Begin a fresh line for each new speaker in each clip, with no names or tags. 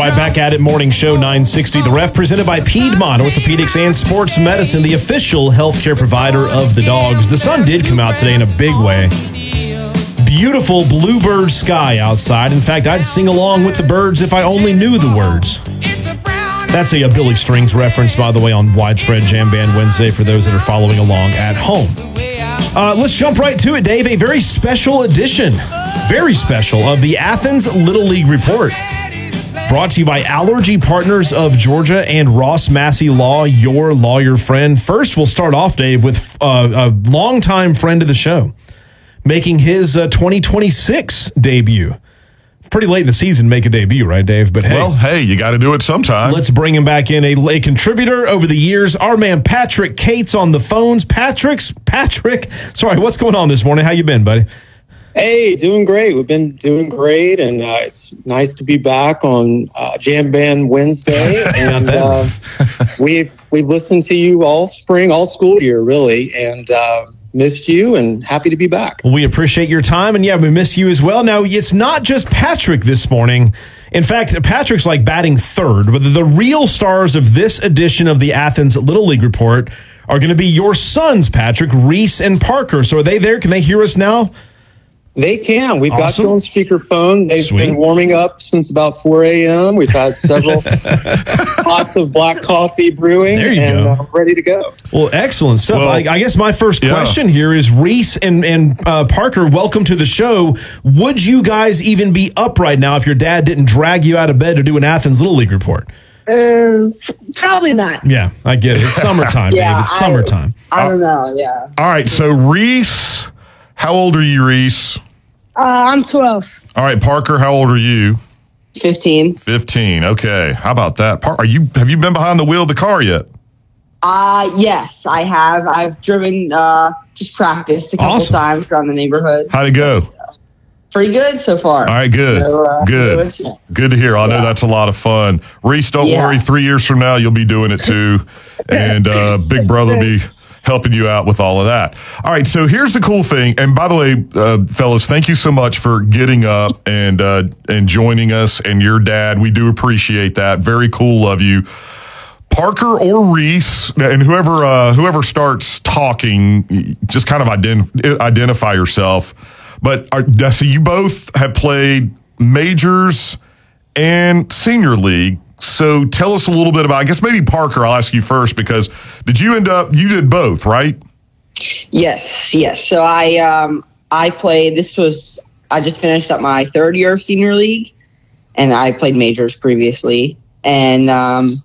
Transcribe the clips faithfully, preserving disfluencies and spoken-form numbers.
right, back at it. Morning Show nine sixty. The Ref presented by Piedmont Orthopedics and Sports Medicine, the official healthcare provider of the Dogs. The sun did come out today in a big way. Beautiful bluebird sky outside. In fact, I'd sing along with the birds if I only knew the words. That's a, a Billy Strings reference, by the way, on Widespread Jam Band Wednesday for those that are following along at home. Uh, let's jump right to it, Dave. A very special edition, very special, of the Athens Little League Report. Brought to you by Allergy Partners of Georgia and Ross Massey Law, your lawyer friend. First, we'll start off, Dave, with uh, a longtime friend of the show, making his uh, twenty twenty-six debut. Pretty late in the season, make a debut, right, Dave? But hey,
well, hey, you got to do it sometime.
Let's bring him back in. A, a contributor over the years, our man Patrick Cates on the phones. Patrick's Patrick. Sorry, what's going on this morning? How you been, buddy?
Hey, doing great. We've been doing great, and uh, it's nice to be back on uh, Jam Band Wednesday. And uh, we've we've listened to you all spring, all school year, really, and uh, missed you, and happy to be back.
Well, we appreciate your time, and yeah, we miss you as well. Now, it's not just Patrick this morning. In fact, Patrick's like batting third, but the real stars of this edition of the Athens Little League Report are going to be your sons, Patrick, Reese and Parker. So are they there? Can they hear us now?
They can. We've
Awesome.
got you on speakerphone. They've
Sweet.
been warming up since about four a.m. We've had several pots of black coffee brewing,
There you
and
go.
uh, ready to go.
Well, excellent stuff.
Well,
I, I guess my first
yeah.
question here is, Reese and, and uh, Parker, welcome to the show. Would you guys even be up right now if your dad didn't drag you out of bed to do an Athens Little League Report?
Um, probably not.
Yeah, I get it. It's summertime,
Yeah,
Dave. It's
I-
summertime.
I don't know. Yeah.
All right, so Reese, how old are you, Reese?
Uh, I'm twelve.
All right, Parker, how old are you?
fifteen.
fifteen. Okay, how about that? Par- are you have you been behind the wheel of the car yet?
Uh, yes, I have. I've driven, uh, just practiced a couple
Awesome.
times around the neighborhood.
How'd it go?
Pretty good so far.
All right, good.
So, uh,
good.
it was-
Good to hear. I know
Yeah.
that's a lot of fun. Reese, don't
Yeah.
worry. Three years from now, you'll be doing it too. And uh, Big Brother will be helping you out with all of that. All right, so here's the cool thing. And by the way, uh, fellas, thank you so much for getting up and uh, and joining us and your dad. We do appreciate that. Very cool of you. Parker or Reese, and whoever uh, whoever starts talking, just kind of ident- identify yourself. But are, so you both have played majors and senior league. So tell us a little bit about, I guess maybe Parker, I'll ask you first, because did you end up, you did both, right?
Yes, yes. So I, um, I played, this was, I just finished up my third year of senior league, and I played majors previously. And, um,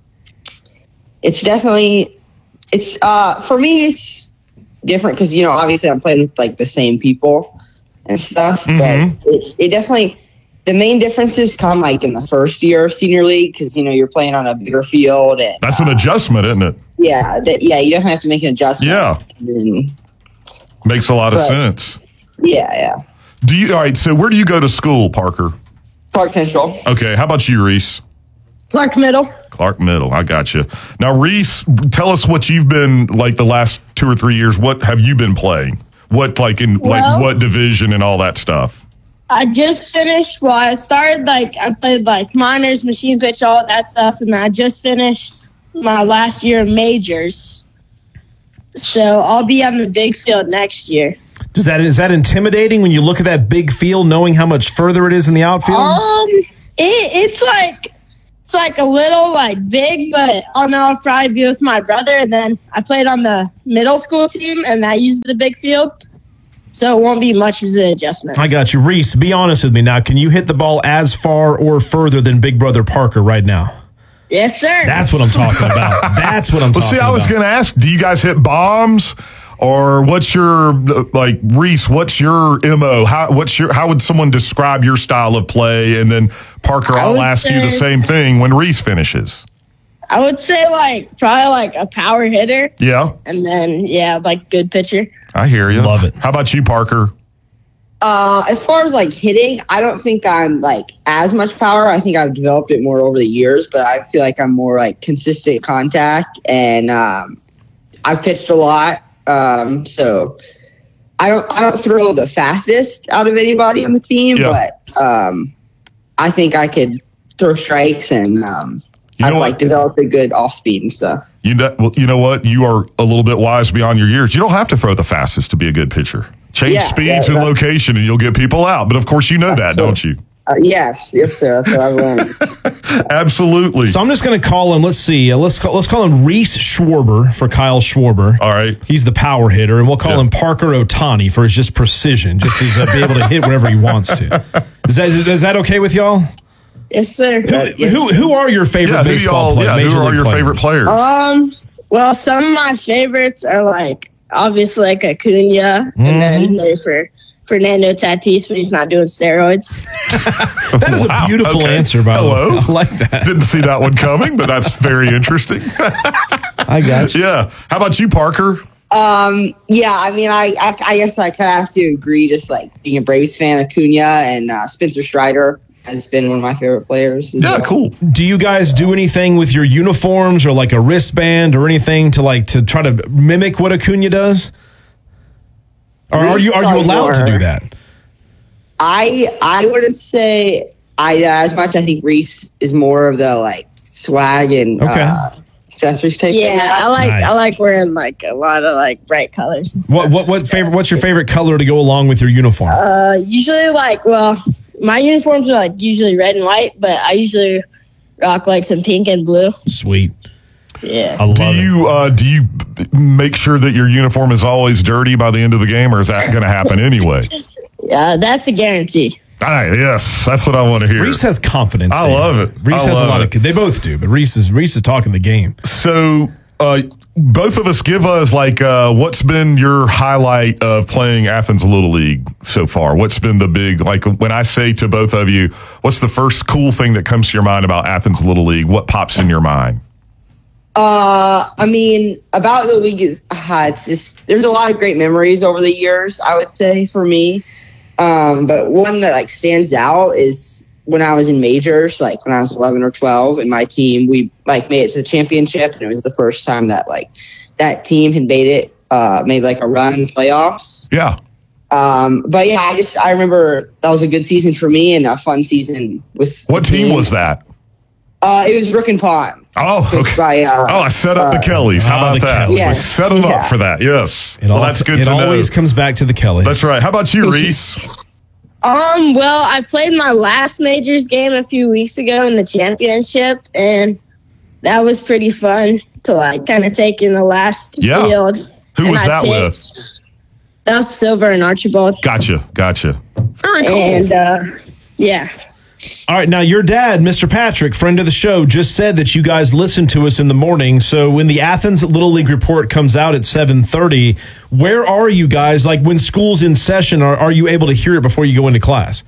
it's definitely, it's, uh, for me, it's different because, you know, obviously I'm playing with like the same people and stuff,
Mhm.
but it, it definitely, the main differences come like in the first year of senior league because, you know, you're playing on a bigger field. And,
That's an
uh,
adjustment, isn't it?
Yeah, that, yeah, you definitely have to make an adjustment.
Yeah.
And,
Makes a lot of
Right.
sense.
yeah, yeah.
Do you, all right, so where do you go to school, Parker?
Park Central.
Okay, how about you, Reese?
Clark Middle.
Clark Middle, I got you. Now, Reese, tell us what you've been, like the last two or three years, what have you been playing? What, like, in, like,
Well-
what division and all that stuff?
I just finished, well, I started, like, I played, like, minors, machine pitch, all that stuff, and I just finished my last year of majors. So I'll be on the big field next year.
Does that is that intimidating when you look at that big field, knowing how much further it is in the outfield?
Um, it, it's, like, it's, like, a little, like, big, but I'll know I'll probably be with my brother, and then I played on the middle school team, and that used the big field. So it won't be much as an adjustment.
I got you. Reese, be honest with me now. Can you hit the ball as far or further than Big Brother Parker right now?
Yes, sir.
That's what I'm talking about. That's what I'm
Well,
talking
see,
about.
I was going to ask, do you guys hit bombs? Or what's your, like, Reese, what's your M O? How, what's your, how would someone describe your style of play? And then, Parker,
I
I'll
would
ask you the
say-
same thing when Reese finishes.
I would say, like, probably, like, a power hitter.
Yeah,
And then, yeah, like, good pitcher.
I hear you.
Love it.
How about you, Parker?
Uh, as far as like hitting, I don't think I'm like as much power. I think I've developed it more over the years, but I feel like I'm more like consistent contact, and um, I've pitched a lot. Um, so I don't I don't throw the fastest out of anybody on the team,
Yeah.
but um, I think I could throw strikes, and um,
You know
I've like
what?
developed a good off speed and stuff.
You know, well, you know what? You are a little bit wise beyond your years. You don't have to throw the fastest to be a good pitcher. Change
Yeah,
speeds
yeah,
and
yeah.
location, and you'll get people out. But of course, you know that, don't you?
Uh, yes, yes, sir. That's what I've learned.
Absolutely.
So I'm just going to call him. Let's see. Uh, let's call, let's call him Reese Schwarber for Kyle Schwarber.
All right.
He's the power hitter, and we'll call
Yeah.
him Parker Otani for his just precision, just his uh, be able to hit wherever he wants to. Is that is, is that okay with y'all?
Yes, sir.
Who, who who are your favorite
Yeah, who, do
baseball
y'all,
players?
yeah,
Major
who are
league
your
players?
favorite players?
Um, well, some of my favorites are like obviously like Acuna,
Mm-hmm.
and then maybe for Fernando Tatis, but he's not doing steroids.
That is
Wow,
a beautiful
okay.
answer, by
Hello.
the way. I like that.
Didn't see that one coming, but that's very interesting.
I got you.
Yeah. How about you, Parker?
Um, yeah, I mean, I, I, I guess I kind of have to agree. Just like being a Braves fan, Acuna and uh, Spencer Strider has been one of my favorite players. as
Yeah,
well.
cool.
Do you guys do anything with your uniforms or like a wristband or anything to like to try to mimic what Acuna does? Or are you are you allowed to do that?
I I wouldn't say I uh, as much. I think Reese is more of the like swag and
Okay.
uh, accessories type.
Yeah, I like
Nice.
I like wearing like a lot of like bright colors. And stuff.
What what what favorite? What's your favorite color to go along with your uniform?
Uh, usually like well, my uniforms are like usually red and white, but I usually rock like some pink and blue.
Sweet.
Yeah.
I love
Do
it.
you uh, do you make sure that your uniform is always dirty by the end of the game, or is that going to happen anyway?
Yeah, that's a guarantee.
All right, yes, that's what I want to hear.
Reese has confidence.
I
there.
love it.
Reese
I
has
love
a lot
it.
of. They both do, but Reese is Reese is talking the game.
So, uh, both of us give us like uh, what's been your highlight of playing Athens Little League so far? What's been the big like when I say to both of you, what's the first cool thing that comes to your mind about Athens Little League? What pops in your mind?
Uh, I mean, about the league is uh, it's just there's a lot of great memories over the years. I would say for me, um, but one that like stands out is when I was in majors, like when I was eleven or twelve, and my team we like made it to the championship, and it was the first time that like that team had made it, uh, made like a run in the playoffs.
Yeah.
Um, but yeah, I just I remember that was a good season for me and a fun season with.
What
the
team was that?
Uh, it was Rook and Pond.
Oh,
Coached
okay.
by, uh,
oh, I set up the
uh,
Kellys. How
Oh,
about
the
that?
Kellys.
We
Yeah.
set them
Yeah.
up for that. Yes.
It
well,
all,
that's good
it
to know.
always comes back to the Kellys.
That's right. How about you, Reese?
Um, well, I played my last majors game a few weeks ago in the championship, and that was pretty fun to like kind of take in the last
Yeah.
field.
Who
And
was
I
that
picked-
with?
That was Silver and Archibald.
Gotcha. Gotcha. Very cool.
And uh, yeah,
All right, now your dad, Mister Patrick, friend of the show, just said that you guys listen to us in the morning. So when the Athens Little League report comes out at seven thirty, where are you guys? Like when school's in session, are, are you able to hear it before you go into class?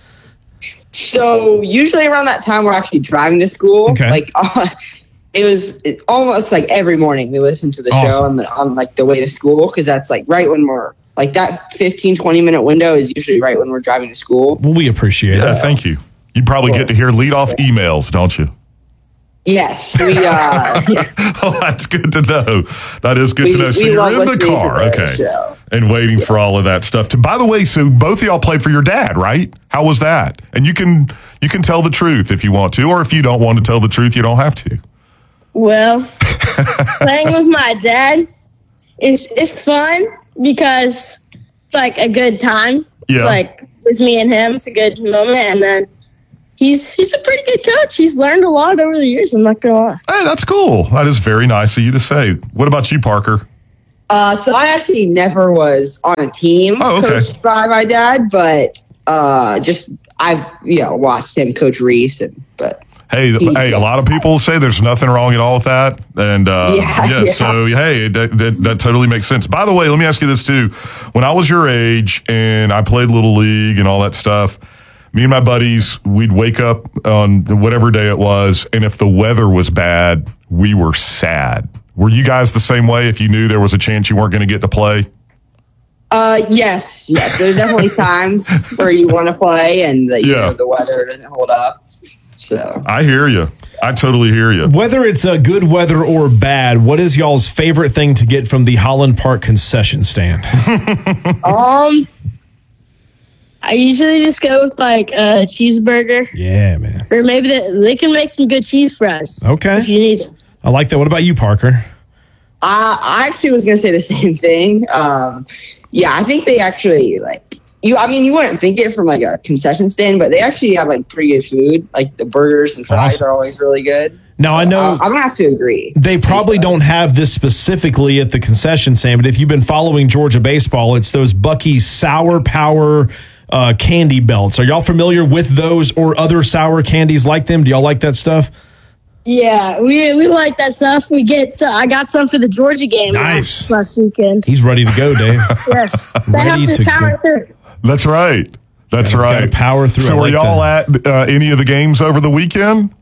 So usually around that time, we're actually driving to school.
Okay.
Like uh, it was it, almost like every morning we listen to the show
Awesome.
on the on like the way to school because that's like right when we're like that fifteen, twenty minute window is usually right when we're driving to school.
Well, we appreciate
Yeah,
it.
thank you. You probably get to hear leadoff emails, don't you?
Yes, we uh,
Oh, that's good to know. That is good
We-
to know. So
we love
you're in the
listening to
car,
the
okay,
show.
and waiting for all of that stuff. To by the way, so both of y'all played for your dad, right? How was that? And you can you can tell the truth if you want to, or if you don't want to tell the truth, you don't have to.
well, playing with my dad is it's fun because it's like a good time.
Yeah.
It's like with me and him, it's a good moment, and then. He's he's a pretty good coach. He's learned a lot over the years. I'm not gonna lie.
Hey, that's cool. That is very nice of you to say. What about you, Parker?
uh, so I actually never was on a team
Oh, okay.
coached by my dad, but uh, just I've you know watched him coach Reese, and but
Hey,
He-
hey, a lot of people say there's nothing wrong at all with that. And uh,
Yeah,
yeah,
yeah.
so hey, that, that, that totally makes sense. By the way, let me ask you this too. When I was your age and I played Little League and all that stuff, me and my buddies, we'd wake up on whatever day it was, and if the weather was bad, we were sad. Were you guys the same way if you knew there was a chance you weren't going to get to play?
Uh, yes, yes. There's definitely times where you want to play and the, you
Yeah.
know, the weather doesn't hold up. So
I hear you. I totally hear you.
Whether it's a good weather or bad, what is y'all's favorite thing to get from the Holland Park concession stand?
Um, I usually just go with like a cheeseburger,
Yeah, man.
or maybe they, they can make some good cheese fries.
Okay.
If you need it.
I like that. What about you, Parker?
Uh, I actually was going to say the same thing. Um, yeah, I think they actually like you. I mean, you wouldn't think it from like a concession stand, but they actually have like pretty good food. Like the burgers and fries
Awesome.
are always really good.
Now, I know
Uh, I'm gonna have to agree.
they probably don't have this specifically at the concession stand, but if you've been following Georgia baseball, it's those Buc-ee's Sour Power uh, candy belts. Are y'all familiar with those or other sour candies like them? Do y'all like that stuff?
Yeah, we we like that stuff. We get. Uh, I got some for the Georgia game
Nice.
last, last weekend.
He's ready to go, Dave.
Yes, they
Ready
have
to
to power
go.
through.
That's right. That's
Gotta-
right.
gotta power through.
So,
I
were
like
y'all at uh, any of the games over the weekend?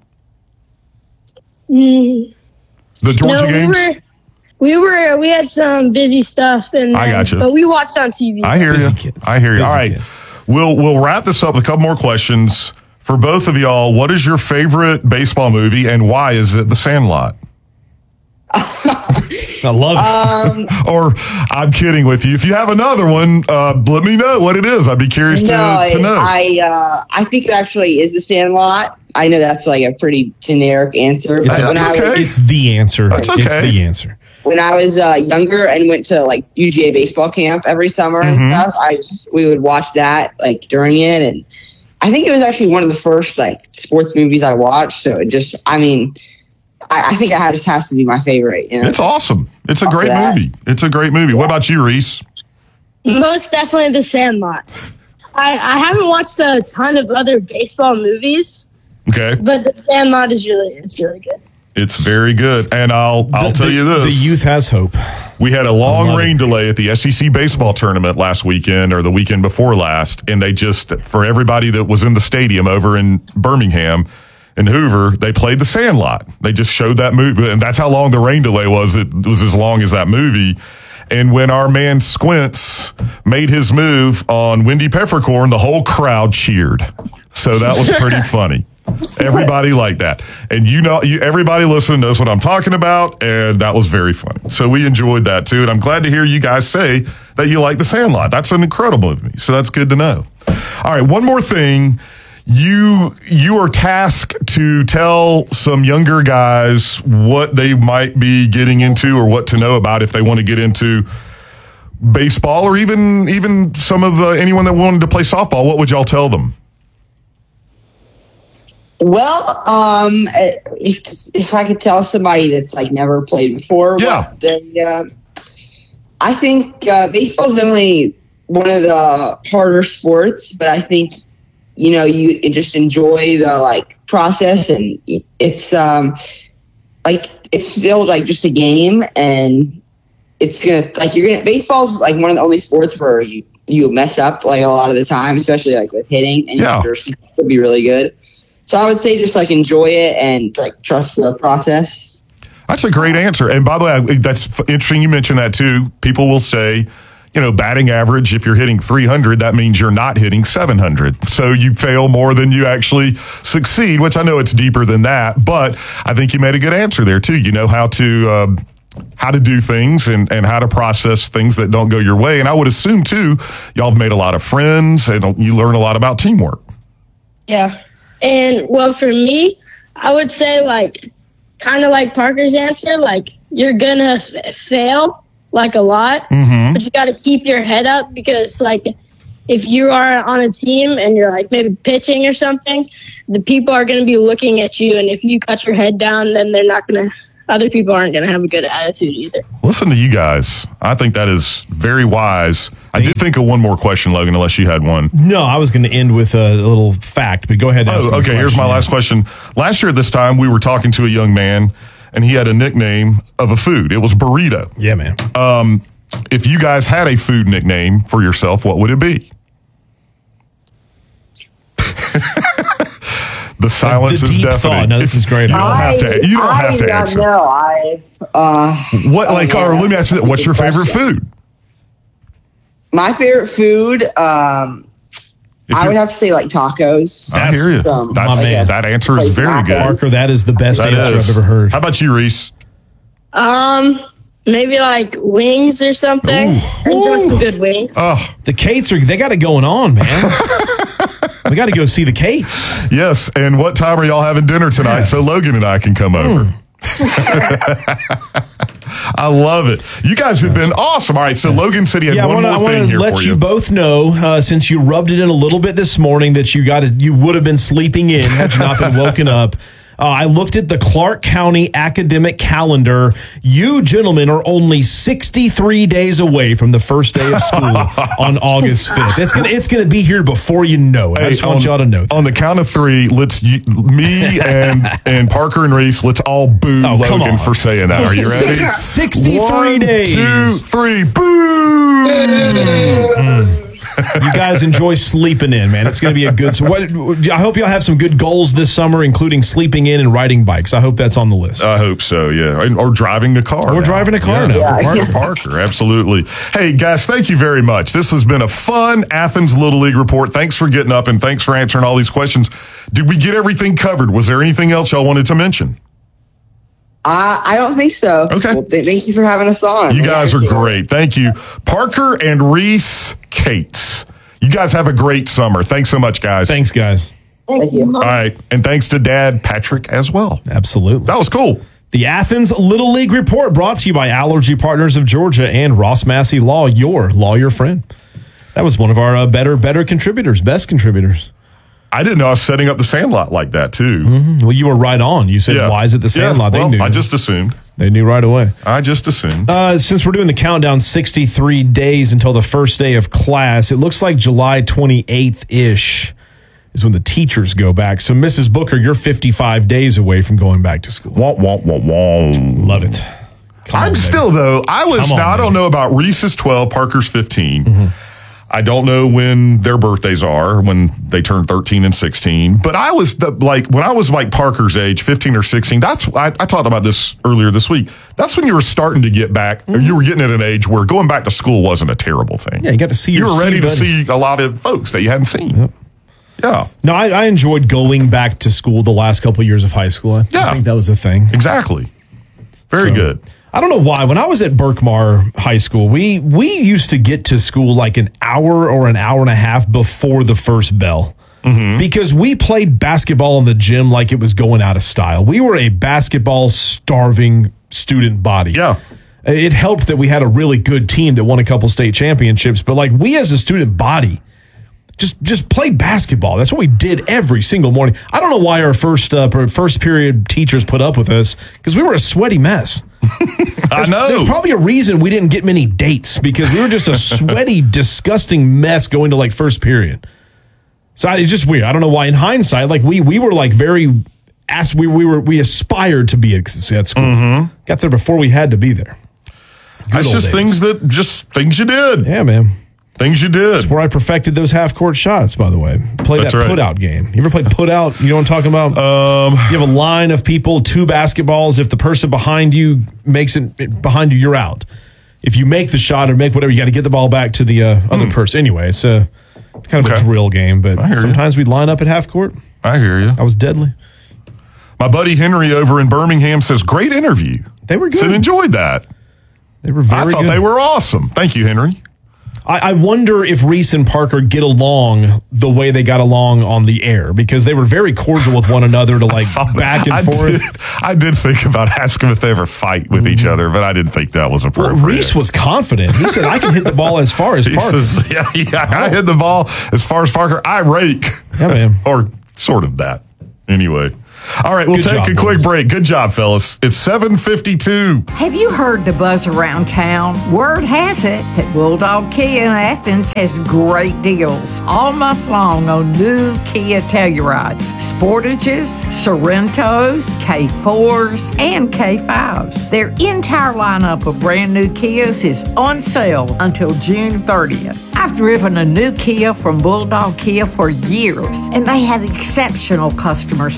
Mm,
The Georgia
no, we
games?
were. We were. We had some busy stuff, and
I gotcha.
But we watched on T V.
I hear
Busy
you.
kids.
I hear you.
Busy
All right.
kids.
We'll we'll wrap this up with a couple more questions for both of y'all. What is your favorite baseball movie and why is it The Sandlot?
I love it.
Um,
Or I'm kidding with you. If you have another one, uh, let me know what it is. I'd be curious
no,
to, to know.
I uh, I think it actually is The Sandlot. I know that's like a pretty generic answer,
It's,
but
That's
when I was
okay.
it's the answer.
That's
It's
okay.
the answer.
when I was uh, younger and went to like U G A baseball camp every summer
Mhm.
and stuff, I just, we would watch that like during it, and I think it was actually one of the first like sports movies I watched. So it just, I mean, I, I think it has, has to be my favorite. You know?
It's awesome. It's a
After
great
that.
movie. It's a great movie. What about you, Reese?
Most definitely The Sandlot. I, I haven't watched a ton of other baseball movies,
Okay,
but The Sandlot is really it's really good.
it's very good. And I'll I'll
The-
tell
the-
you this:
The youth has hope.
we had a
I
long
love
rain delay at the S E C baseball tournament last weekend or the weekend before last, and they just for everybody that was in the stadium over in Birmingham. In Hoover, they played The Sandlot. They just showed that movie, and that's how long the rain delay was. It was as long as that movie. And when our man Squints made his move on Wendy Peppercorn, the whole crowd cheered. So that was pretty funny. Everybody liked that. And you know, you, everybody listening knows what I'm talking about, and that was very funny. So we enjoyed that too. And I'm glad to hear you guys say that you like The Sandlot. That's an incredible movie. So that's good to know. All right, one more thing. You you are tasked to tell some younger guys what they might be getting into or what to know about if they want to get into baseball or even even some of uh, anyone that wanted to play softball. What would y'all tell them?
Well, um, if if I could tell somebody that's like never played before,
Yeah.
what they, uh, I think uh, baseball is only one of the harder sports, but I think you know you just enjoy the like process, and it's um like it's still like just a game, and it's gonna like you're gonna baseball's like one of the only sports where you you mess up like a lot of the time, especially like with hitting, and
Yeah.
your still be really good. So I would say just like enjoy it and like trust the process.
That's a great answer. And by the way, that's f- interesting you mentioned that too. People will say, you know, batting average, if you're hitting three hundred, that means you're not hitting seven hundred. So you fail more than you actually succeed, which I know it's deeper than that. But I think you made a good answer there too. You know how to um, how to do things and, and how to process things that don't go your way. And I would assume too, y'all have made a lot of friends and you learn a lot about teamwork.
Yeah. And well, for me, I would say like kind of like Parker's answer, like you're gonna f- fail like a lot,
Mm-hmm.
but you got to keep your head up because like if you are on a team and you're like maybe pitching or something, the people are going to be looking at you, and if you cut your head down, then they're not going to. Other people aren't going to have a good attitude either.
Listen to you guys. I think that is very wise. I did think of one more question, Logan, unless you had one.
No, I was going to end with a little fact, but go ahead and ask
Oh,
me a
okay, here's my
question.
last question. Last year at this time, we were talking to a young man, and he had a nickname of a food. It was burrito.
Yeah, man.
Um, if you guys had a food nickname for yourself, what would it be? The silence
the
is
deep
deafening.
thought. No, this is great.
You don't have to. You don't
I,
have to
I
answer.
don't know. I uh,
What, like,
oh,
or
yeah,
let me ask you
that's
this.
a
What's
good
your favorite
question.
food?
My favorite food, um,
If
I
you-
would have to say like tacos.
I hear you.
um,
That's,
my man.
that answer is
Like
very
nachos.
good.
Parker, that is the best
That
answer
is.
I've ever heard.
How about you, Reese?
Um, Maybe like wings or something. Enjoy some good wings.
Oh,
The Kates are, they got it going on, man. We got to go see the Kates.
yes. And what time are y'all having dinner tonight so Logan and I can come over? I love it. You guys have been awesome. All right, so Logan said he had
Yeah,
one
I
more
want
thing
to
here
let
for
you
you.
both know, uh, since you rubbed it in a little bit this morning, that you got it. You would have been sleeping in had you not been woken up. Uh, I looked at the Clark County academic calendar. You gentlemen are only sixty-three days away from the first day of school on August fifth. It's gonna it's gonna be here before you know it. I just
Hey,
want
on,
y'all to know that.
On the count of three, let's you, me and and Parker and Reese, let's all boo
Oh, come
Logan
on.
for saying that. Are you ready?
Six- sixty-three
One,
days.
two, three, boo!
You guys enjoy sleeping in, man. It's going to be a good. So what, I hope y'all have some good goals this summer, including sleeping in and riding bikes. I hope that's on the list.
I hope so, yeah. And- Or driving a car.
Or
now.
driving a car
yeah,
now.
For Parker, Parker, absolutely. Hey, guys, thank you very much. This has been a fun Athens Little League report. Thanks for getting up and thanks for answering all these questions. Did we get everything covered? Was there anything else y'all wanted to mention?
Uh, I don't think so.
Okay.
Well, th- thank you for having us on.
You
We
guys are
appreciate it.
great. Thank you. Parker and Reese Cates. You guys have a great summer. Thanks so much, guys.
Thanks, guys.
Thank you.
All right. And thanks to Dad Patrick as well.
Absolutely.
That was cool.
The Athens Little League Report brought to you by Allergy Partners of Georgia and Ross Massey Law, your lawyer friend. That was one of our uh, better, better contributors, best contributors.
I didn't know I was setting up the Sandlot like that, too.
Mm-hmm. Well, you were right on. You said,
Yeah.
why is it the Sandlot?
Yeah, well,
they knew.
I just assumed.
They knew right away.
I just assumed.
Uh, since we're doing the countdown, sixty-three days until the first day of class, it looks like July twenty-eighth-ish is when the teachers go back. So, Missus Booker, you're fifty-five days away from going back to school.
Womp, womp, womp, womp.
Love it. Come
I'm
on,
still, though, I was,
Come on,
now, I don't
baby.
know about Reese's twelve, Parker's fifteen.
Mm-hmm.
I don't know when their birthdays are, when they turn thirteen and sixteen. But I was the, like, when I was like Parker's age, fifteen or sixteen, that's, I, I talked about this earlier this week. That's when you were starting to get back, or you were getting at an age where going back to school wasn't a terrible thing.
Yeah, you got to see
You
your
were ready to
buddies.
see a lot of folks that you hadn't seen. Yeah,
No, I, I enjoyed going back to school the last couple of years of high school. I,
Yeah.
I think that was a thing.
exactly. Very
So,
good.
I don't know why. When I was at Berkmar High School, we we used to get to school like an hour or an hour and a half before the first bell.
Mm-hmm.
Because we played basketball in the gym like it was going out of style. We were a basketball starving student body.
Yeah.
It helped that we had a really good team that won a couple state championships, but like we as a student body just just played basketball. That's what we did every single morning. I don't know why our first uh, first period teachers put up with us, because we were a sweaty mess.
I know.
There's probably a reason we didn't get many dates, because we were just a sweaty, disgusting mess going to like first period. So I, it's just weird. I don't know why. In hindsight, like we we were like very asked. We we were we aspired to be at, at school.
Mm-hmm.
Got there before we had to be there. Good
That's
old
just
days.
things that, just things you did.
Yeah, man.
Things you did.
Where I perfected those half court shots, by the way. Play
That's
that
right.
put out game. You ever played put out? You know what I'm talking about?
Um,
You have a line of people, two basketballs. If the person behind you makes it behind you, you're out. If you make the shot or make whatever, you got to get the ball back to the uh, other person. Anyway, it's a kind of
Okay.
a drill game, but
I hear you.
sometimes we'd line up at half court.
I hear you.
I was deadly.
My buddy Henry over in Birmingham says, great interview.
They were good.
Said enjoyed that.
They were very
I thought
good.
they were awesome. Thank you, Henry.
I, I wonder if Reese and Parker get along the way they got along on the air, because they were very cordial with one another to like back and
I
forth.
Did, I did think about asking if they ever fight with each other, but I didn't think that was
Well,
appropriate.
Reese was confident. He said, I can hit the ball as far as
He
Parker.
says, yeah, yeah, I hit the ball as far as Parker. I rake.
Yeah, man.
Or sort of that. Anyway. All right, we'll
Good
take
job,
a quick
boys.
break. Good job, fellas. It's seven fifty-two.
Have you heard the buzz around town? Word has it that Bulldog Kia in Athens has great deals all month long on new Kia Tellurides, Sportages, Sorrentos, K fours, and K fives. Their entire lineup of brand new Kias is on sale until June thirtieth. I've driven a new Kia from Bulldog Kia for years, and they have exceptional customer service.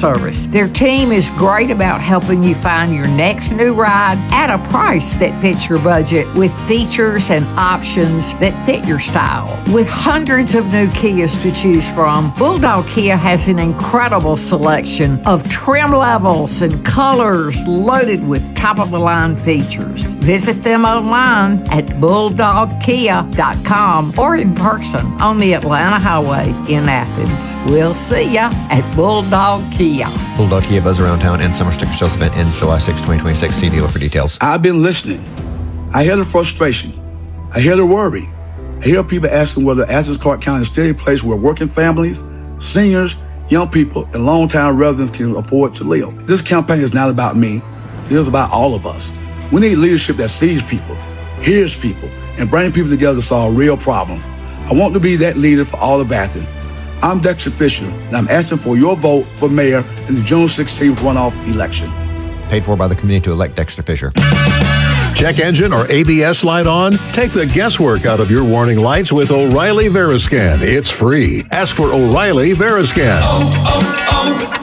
Their team is great about helping you find your next new ride at a price that fits your budget with features and options that fit your style. With hundreds of new Kias to choose from, Bulldog Kia has an incredible selection of trim levels and colors loaded with top-of-the-line features. Visit them online at bulldog kia dot com or in person on the Atlanta Highway in Athens. We'll see ya at Bulldog Kia.
Bulldog Kia Buzz Around Town and Summer Sticker Sales event ends July sixth, twenty twenty-six. See dealer for details.
I've been listening. I hear the frustration. I hear the worry. I hear people asking whether Athens Clarke County is still a place where working families, seniors, young people, and long-time residents can afford to live. This campaign is not about me. It is about all of us. We need leadership that sees people, hears people, and brings people together to solve real problems. I want to be that leader for all of Athens. I'm Dexter Fisher, and I'm asking for your vote for mayor in the June sixteenth runoff election.
Paid for by the community to elect Dexter Fisher.
Check engine or A B S light on? Take the guesswork out of your warning lights with O'Reilly Veriscan. It's free. Ask for O'Reilly Veriscan.
Oh,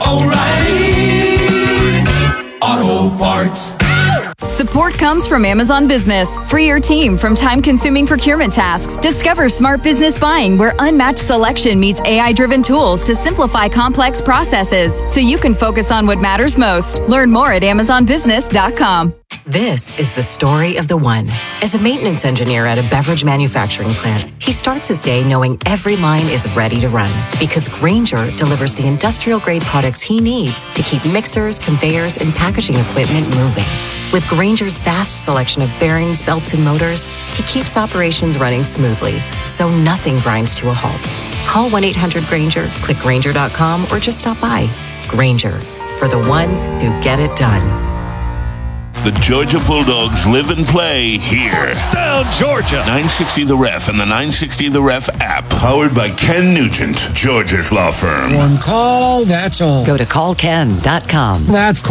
oh, oh, O'Reilly Auto Parts.
Support comes from Amazon Business. Free your team from time-consuming procurement tasks. Discover smart business buying where unmatched selection meets A I-driven tools to simplify complex processes so you can focus on what matters most. Learn more at amazon business dot com.
This is the story of the one. As a maintenance engineer at a beverage manufacturing plant, he starts his day knowing every line is ready to run because Grainger delivers the industrial-grade products he needs to keep mixers, conveyors, and packaging equipment moving. With Grainger's vast selection of bearings, belts, and motors, he keeps operations running smoothly, so nothing grinds to a halt. Call one eight hundred Grainger, click Grainger dot com, or just stop by. Grainger, for the ones who get it done.
The Georgia Bulldogs live and play here.
First down, Georgia.
nine sixty The Ref and the nine sixty The Ref app. Powered by Ken Nugent, Georgia's law firm.
One call, that's all.
Go to call ken dot com.
That's